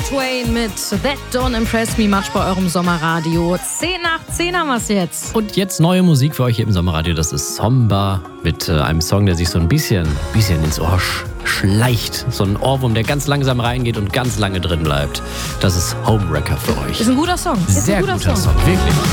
Twain mit That Don't Impress Me Much bei eurem Sommerradio. 10 nach 10 haben wir es jetzt. Und jetzt neue Musik für euch hier im Sommerradio. Das ist Somba mit einem Song, der sich so ein bisschen ins Ohr schleicht. So ein Ohrwurm, der ganz langsam reingeht und ganz lange drin bleibt. Das ist Homewrecker für euch. Ist ein guter Song. Sehr guter Song, wirklich.